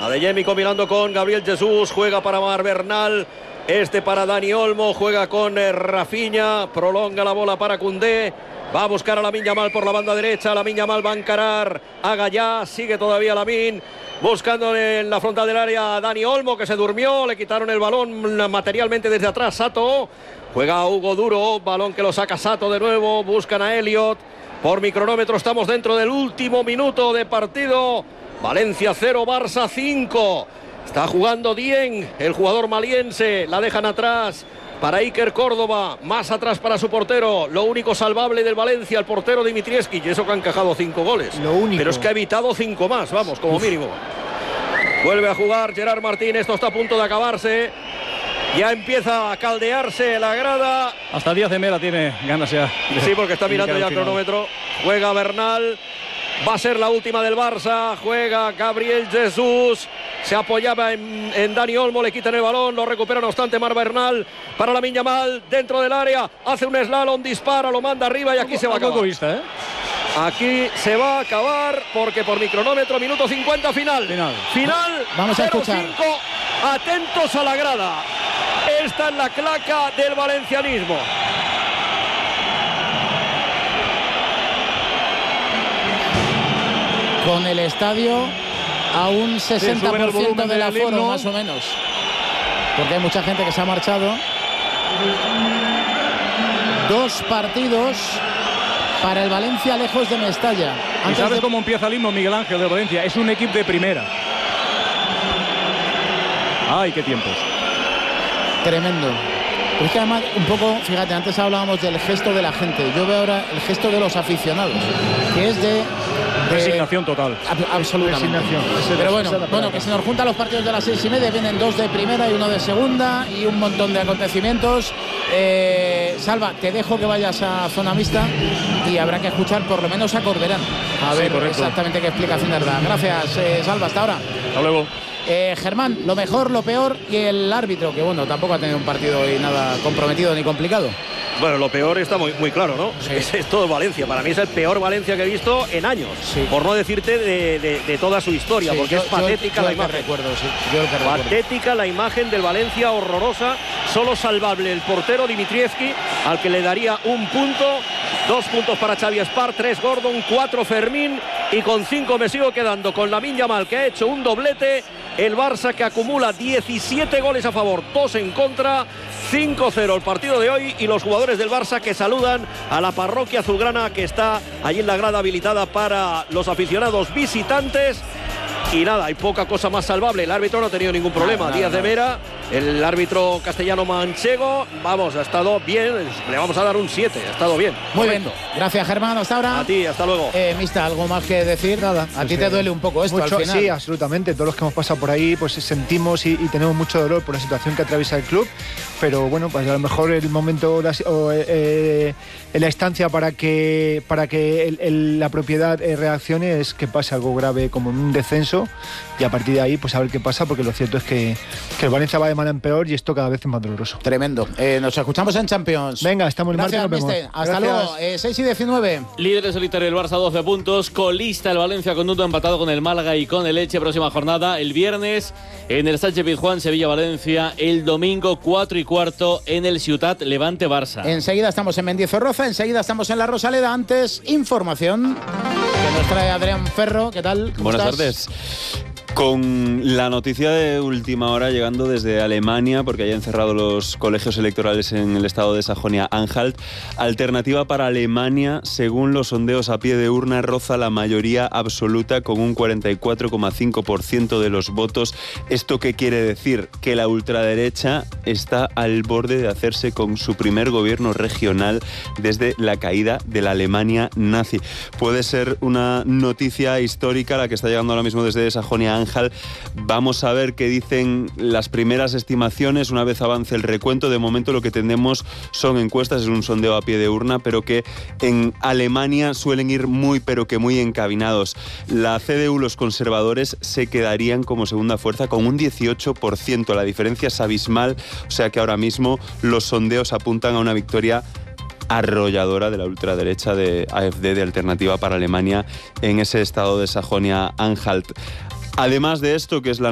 Adeyemi combinando con Gabriel Jesús, juega para Mar Bernal, para Dani Olmo, juega con Rafinha, prolonga la bola para Koundé, va a buscar a Lamine Yamal por la banda derecha, Lamine Yamal va a encarar a Gallá, sigue todavía Lamine, buscando en la frontal del área a Dani Olmo, que se durmió, le quitaron el balón materialmente desde atrás, Sato, juega Hugo Duro, balón que lo saca Sato de nuevo, buscan a Elliot, por mi cronómetro estamos dentro del último minuto de partido, Valencia 0, Barça 5, está jugando Dieng, el jugador maliense, la dejan atrás para Iker Córdoba, más atrás para su portero, lo único salvable del Valencia, el portero Dimitrievski, y eso que ha encajado 5 goles, lo único. Pero es que ha evitado 5 más, vamos, como mínimo. Vuelve a jugar Gerard Martín, esto está a punto de acabarse, ya empieza a caldearse la grada. Hasta Díaz de Mera tiene ganas ya. Sí, porque está mirando ya el cronómetro, juega Bernal. Va a ser la última del Barça, juega Gabriel Jesús, se apoyaba en Dani Olmo, le quitan el balón, lo recupera no obstante Mar Bernal para Lamine Yamal, dentro del área, hace un slalom, dispara, lo manda arriba y aquí se va a acabar. Aquí se va a acabar porque por mi cronómetro, minuto 50 final. Vamos a escuchar. 0-5, atentos a la grada. Esta es la claca del valencianismo. Con el estadio a un 60% del aforo, más o menos. Porque hay mucha gente que se ha marchado. 2 partidos para el Valencia lejos de Mestalla. ¿Y sabes cómo empieza el himno, Miguel Ángel, de Valencia? Es un equipo de primera. ¡Ay, qué tiempos! Tremendo. Pero es que además, un poco, fíjate, antes hablábamos del gesto de la gente. Yo veo ahora el gesto de los aficionados, que es de resignación total. Absolutamente. Resignación. Pero bueno, que se nos juntan los partidos de las 6:30, vienen 2 de primera y 1 de segunda y un montón de acontecimientos. Salva, te dejo que vayas a zona mixta y habrá que escuchar por lo menos a Corberán. A ver exactamente qué explicación da. Gracias, Salva, hasta ahora. Hasta luego. Germán, lo mejor, lo peor y el árbitro, que bueno, tampoco ha tenido un partido y nada comprometido ni complicado. Bueno, lo peor está muy claro, ¿no? Sí. Es todo Valencia. Para mí es el peor Valencia que he visto en años. Sí. Por no decirte de toda su historia, sí, porque es patética la imagen. Patética la imagen del Valencia, horrorosa. Solo salvable el portero Dimitrievski, al que le daría 1 punto. 2 puntos para Xavi Espar, 3 Gordon, 4 Fermín. Y con 5 me sigo quedando con Lamine Yamal, que ha hecho un doblete. El Barça, que acumula 17 goles a favor, 2 en contra. 5-0 el partido de hoy y los jugadores del Barça que saludan a la parroquia azulgrana que está allí en la grada habilitada para los aficionados visitantes. Y nada, hay poca cosa más salvable. El árbitro no ha tenido ningún problema. Díaz de Mera, el árbitro castellano manchego, vamos, ha estado bien. Le vamos a dar un 7, ha estado bien. Muy bien. Gracias, Germán. Hasta ahora. A ti, hasta luego. Mista, ¿algo más que decir? Nada. ¿A ti te duele un poco esto mucho, al final? Sí, absolutamente. Todos los que hemos pasado por ahí, pues sentimos y tenemos mucho dolor por la situación que atraviesa el club. Pero bueno, pues a lo mejor el momento la instancia para que la propiedad reaccione es que pase algo grave como un descenso y a partir de ahí pues a ver qué pasa, porque lo cierto es que el Valencia va de mal en peor y esto cada vez es más doloroso. Tremendo. Nos escuchamos en Champions. Venga, estamos en marcha. Hasta luego. 6:19. Líder solitario el Barça, 12 puntos. Colista el Valencia con 1 empatado con el Málaga y con el Elche. Próxima jornada el viernes en el Sánchez Pizjuán, Sevilla-Valencia. El domingo 4:15 en el Ciutat Levante-Barça. Enseguida estamos en Mendizorroza, enseguida estamos en La Rosaleda. Antes, información que nos trae Adrián Ferro. ¿Qué tal? Buenas tardes. Con la noticia de última hora llegando desde Alemania, porque hayan cerrado los colegios electorales en el estado de Sajonia-Anhalt. Alternativa para Alemania, según los sondeos a pie de urna, roza la mayoría absoluta con un 44,5% de los votos. ¿Esto qué quiere decir? Que la ultraderecha está al borde de hacerse con su primer gobierno regional desde la caída de la Alemania nazi. Puede ser una noticia histórica la que está llegando ahora mismo desde Sajonia-Anhalt. Vamos a ver qué dicen las primeras estimaciones una vez avance el recuento. De momento lo que tenemos son encuestas, es un sondeo a pie de urna, pero que en Alemania suelen ir muy encaminados. La CDU, los conservadores, se quedarían como segunda fuerza con un 18%. La diferencia es abismal, o sea que ahora mismo los sondeos apuntan a una victoria arrolladora de la ultraderecha de AfD, de Alternativa para Alemania, en ese estado de Sajonia-Anhalt. Además de esto, que es la